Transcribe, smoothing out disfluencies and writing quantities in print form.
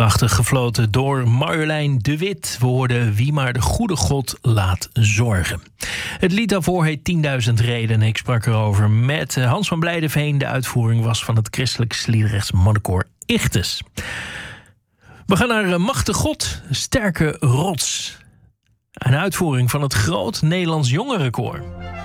Prachtig gefloten door Marjolein de Wit. We hoorden Wie maar de goede God laat zorgen. Het lied daarvoor heet 10.000 redenen. Ik sprak erover met Hans van Blijderveen. De uitvoering was van het christelijk liederrechts mannenkoor Ichthus. We gaan naar Machtig God, sterke rots. Een uitvoering van het Groot Nederlands Jongerenkoor.